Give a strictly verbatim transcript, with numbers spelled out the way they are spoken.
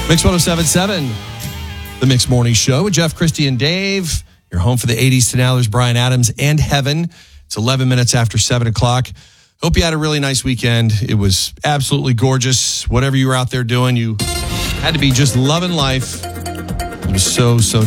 Mix one oh seven point seven, the Mix Morning Show with Jeff, Christy, and Dave. You're home for the eighties to now. There's Bryan Adams and Heaven. It's eleven minutes after seven o'clock. Hope you had a really nice weekend. It was absolutely gorgeous. Whatever you were out there doing, you had to be just loving life. It was so, so